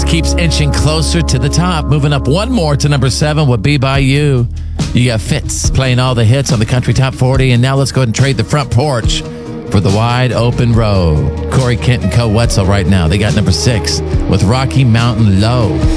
keeps inching closer to the top. Moving up one more to number 7 would Be By You. You got Fitz playing all the hits on the Country Top 40. And now let's go ahead and trade the front porch for the wide open road. Corey Kent and Co. Wetzel right now. They got number 6 with Rocky Mountain Low.